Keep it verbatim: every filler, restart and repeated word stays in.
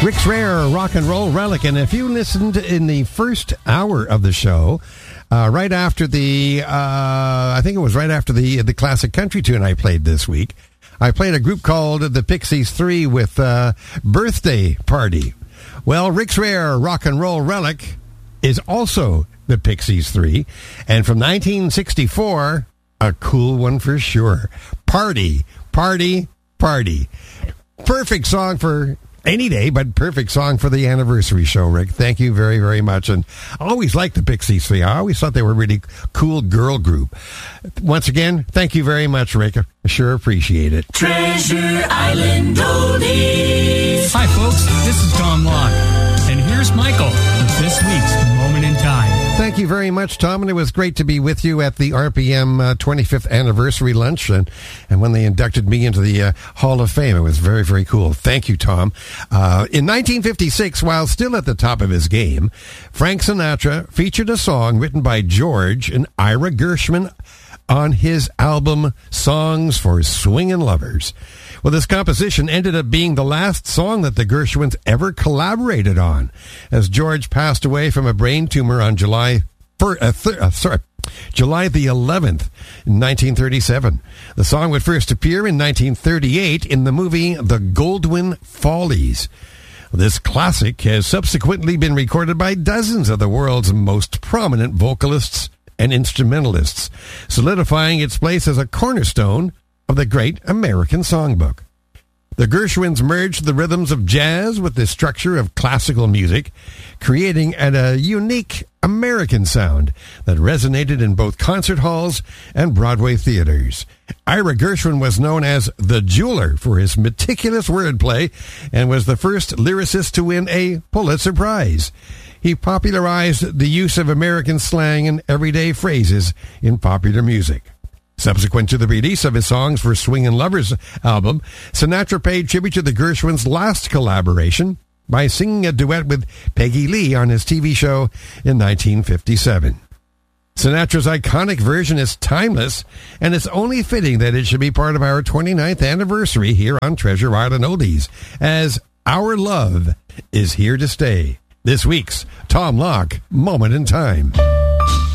Rick's Rare Rock and Roll Relic. And if you listened in the first hour of the show, uh, right after the, uh, I think it was right after the the classic country tune I played this week, I played a group called the Pixies three with uh, Birthday Party. Well, Rick's Rare Rock and Roll Relic is also the Pixies three. And from nineteen sixty-four, a cool one for sure. Party, Party, Party. Perfect song for any day, but perfect song for the anniversary show, Rick. Thank you very, very much. And I always liked the Pixies three. I always thought they were a really cool girl group. Once again, thank you very much, Rick. I sure appreciate it. Treasure Island Oldies. Hi, folks. This is Tom Locke. And here's Michael with this week's Moment in Time. Thank you very much, Tom, and it was great to be with you at the R P M uh, twenty-fifth anniversary lunch, and, and when they inducted me into the uh, Hall of Fame. It was very, very cool. Thank you, Tom. Uh, in nineteen fifty-six, while still at the top of his game, Frank Sinatra featured a song written by George and Ira Gershwin on his album Songs for Swingin' Lovers. Well, this composition ended up being the last song that the Gershwins ever collaborated on, as George passed away from a brain tumor on July for, uh, th- uh, sorry, July the eleventh in nineteen thirty-seven. The song would first appear in nineteen thirty-eight in the movie The Goldwyn Follies. This classic has subsequently been recorded by dozens of the world's most prominent vocalists and instrumentalists, solidifying its place as a cornerstone of the great American songbook. The Gershwins merged the rhythms of jazz with the structure of classical music, creating a unique American sound that resonated in both concert halls and Broadway theaters. Ira Gershwin was known as the Jeweler for his meticulous wordplay and was the first lyricist to win a Pulitzer Prize. He popularized the use of American slang and everyday phrases in popular music. Subsequent to the release of his Songs for Swingin' Lovers album, Sinatra paid tribute to the Gershwins' last collaboration by singing a duet with Peggy Lee on his T V show in nineteen fifty-seven. Sinatra's iconic version is timeless, and it's only fitting that it should be part of our twenty-ninth anniversary here on Treasure Island Oldies, as Our Love is Here to Stay. This week's Tom Locke Moment in Time.